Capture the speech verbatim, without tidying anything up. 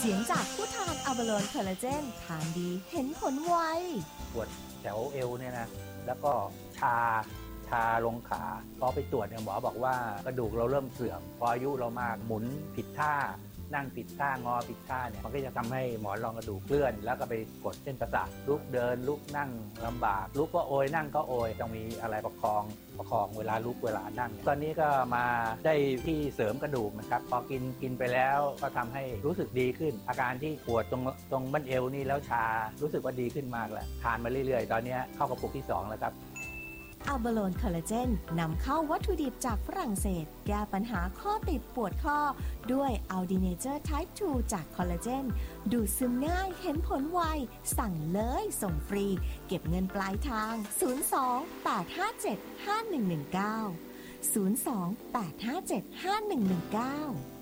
เสียงจากผู้ทานอะบาโลนคอลลาเจนทานดีเห็นผลไวปวดแถวเอวเนี่ยนะแล้วก็ชาชาลงขาพอไปตรวจเนี่ยหมอบอกว่ากระดูกเราเริ่มเสื่อมพออายุเรามากหมุนผิดท่านั่งผิดท่างอผิดท่าเนี่ยมันก็จะทำให้หมอนรองกระดูกเคลื่อนแล้วก็ไปกดเส้นประสาทลุกเดินลุกนั่งลำบากลุกก็โอยนั่งก็โอยต้องมีอะไรประคองประคองเวลาลุกเวลานั่งตอนนี้ก็มาได้ที่เสริมกระดูกนะครับพอกินกินไปแล้วก็ทำให้รู้สึกดีขึ้นอาการที่ปวดตรงตรงบั้นเอวนี่แล้วชารู้สึกว่าดีขึ้นมากแล้วทานมาเรื่อยๆตอนนี้เข้ากระปุกที่สองแล้วครับอะบาโลนคอลลาเจนนำเข้าวัตถุดิบจากฝรั่งเศสแก้ปัญหาข้อติดปวดข้อด้วยอัลดีเนเจอร์ไทป์ทูจากคอลลาเจนดูดซึมง่ายเห็นผลไวสั่งเลยส่งฟรีเก็บเงินปลายทางศูนย์ สอง แปด ห้า เจ็ด ห้า หนึ่ง หนึ่ง เก้า ศูนย์ สอง แปด ห้า เจ็ด ห้า หนึ่ง หนึ่ง เก้า